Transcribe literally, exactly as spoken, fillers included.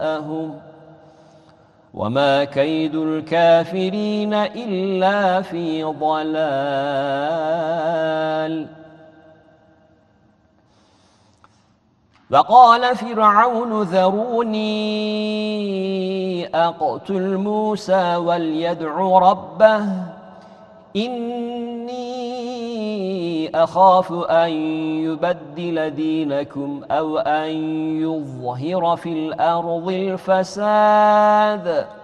جاءهم وما كيد الكافرين إلا في ضلال. وقال فرعون ذروني أقتل موسى وليدع ربه إني أخاف أن يبدل دينكم أو أن يظهر في الأرض الفساد